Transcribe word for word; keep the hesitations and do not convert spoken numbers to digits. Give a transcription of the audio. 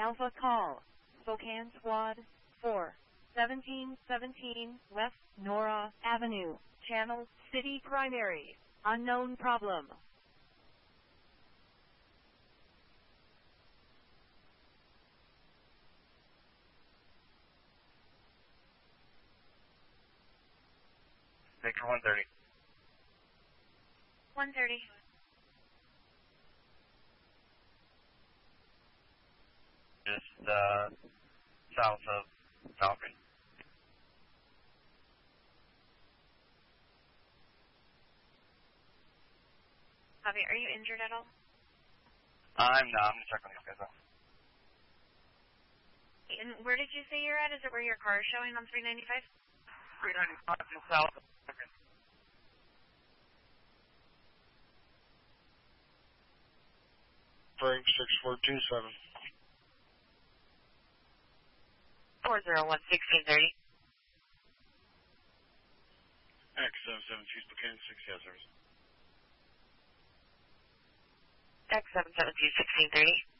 Alpha call. Spokane Squad four. seventeen seventeen West Nora Avenue. Channel City Primary. Unknown problem. Victor one thirty. one thirty. Just uh, south of Falcon. Javi, are you injured at all? I'm not. I'm going to check on these guys out. And where did you say you're at? Is it where your car is showing on three ninety-five? three ninety-five just south of Falcon. Frank six four two seven. four zero one, sixteen thirty. X seven seven two Spokane six yeah service. X seven seven two, sixteen thirty.